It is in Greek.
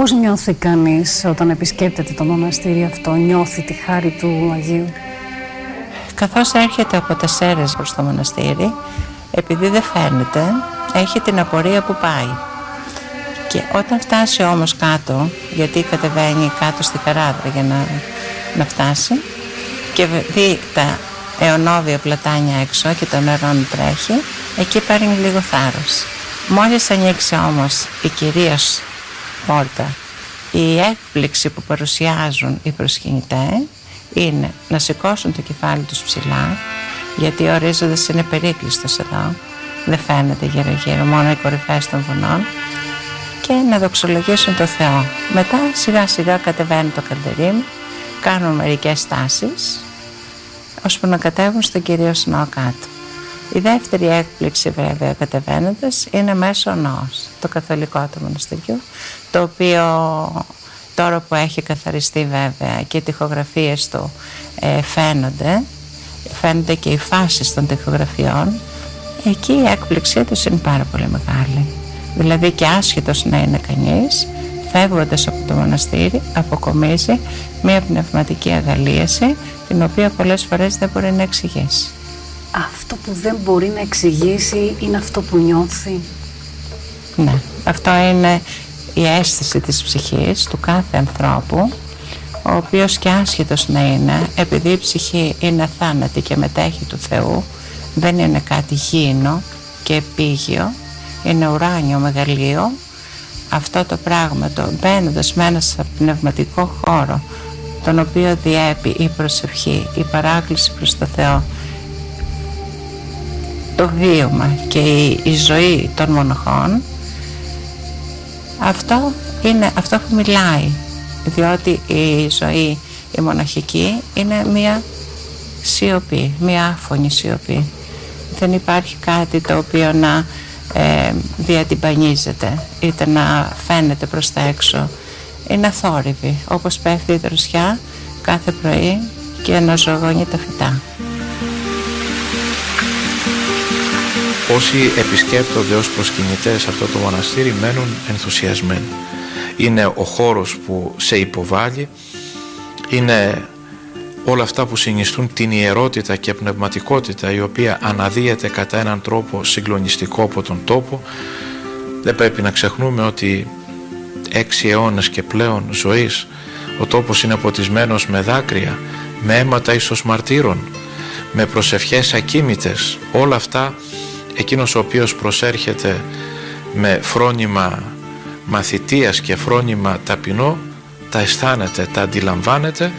Πώς νιώθει κανείς όταν επισκέπτεται το μοναστήρι αυτό, νιώθει τη χάρη του Αγίου? Καθώς έρχεται από τα Σέρες προς το μοναστήρι, επειδή δεν φαίνεται, έχει την απορία που πάει. Και όταν φτάσει όμως κάτω, γιατί κατεβαίνει κάτω στη Χαράδρα για να φτάσει, και δει τα αιωνόβια πλατάνια έξω και το νερό να τρέχει, εκεί παίρνει λίγο θάρρος. Μόλις ανοίξει όμως η κυρίως πόρτα, η έκπληξη που παρουσιάζουν οι προσκυνητές είναι να σηκώσουν το κεφάλι τους ψηλά, γιατί ο ορίζοντας είναι περίκλειστος εδώ, δεν φαίνεται γύρω-γύρω, μόνο οι κορυφές των βουνών, και να δοξολογήσουν το Θεό. Μετά σιγά σιγά κατεβαίνει το καλτερίμι, κάνουν μερικές στάσεις, ώσπου να κατέβουν στον κυρίως ναό κάτω. Η δεύτερη έκπληξη βέβαια κατεβαίνοντας είναι μέσω ναός, το καθολικό του μοναστηριού, το οποίο τώρα που έχει καθαριστεί βέβαια και οι τοιχογραφίες του φαίνονται και οι φάσεις των τοιχογραφιών, εκεί η έκπληξή τους είναι πάρα πολύ μεγάλη. Δηλαδή και άσχετος να είναι κανείς, φεύγοντας από το μοναστήρι αποκομίζει μια πνευματική αγαλίαση, την οποία πολλές φορές δεν μπορεί να εξηγήσει. Αυτό που δεν μπορεί να εξηγήσει είναι αυτό που νιώθει. Ναι, αυτό είναι η αίσθηση της ψυχής του κάθε ανθρώπου, ο οποίος και άσχετος να είναι, επειδή η ψυχή είναι αθάνατη και μετέχει του Θεού, δεν είναι κάτι γήινο και επίγειο, είναι ουράνιο μεγαλείο. Αυτό το πράγμα, μπαίνοντας μέσα σε πνευματικό χώρο, τον οποίο διέπει η προσευχή, η παράκληση προς το Θεό, το βίωμα και η ζωή των μοναχών, αυτό είναι αυτό που μιλάει, διότι η ζωή η μοναχική είναι μία σιωπή, μία άφωνη σιωπή. Δεν υπάρχει κάτι το οποίο να διατυμπανίζεται είτε να φαίνεται προς τα έξω. Είναι αθόρυβη, όπως πέφτει η δροσιά κάθε πρωί και αναζωογονεί τα φυτά. Όσοι επισκέπτονται ως προσκυνητές αυτό το μοναστήρι μένουν ενθουσιασμένοι. Είναι ο χώρος που σε υποβάλλει, είναι όλα αυτά που συνιστούν την ιερότητα και πνευματικότητα, η οποία αναδύεται κατά έναν τρόπο συγκλονιστικό από τον τόπο. Δεν πρέπει να ξεχνούμε ότι 6 αιώνες και πλέον ζωής ο τόπος είναι ποτισμένος με δάκρυα, με αίματα ίσως μαρτύρων, με προσευχές ακίμητες. Όλα αυτά εκείνος ο οποίος προσέρχεται με φρόνημα μαθητείας και φρόνημα ταπεινό τα αισθάνεται, τα αντιλαμβάνεται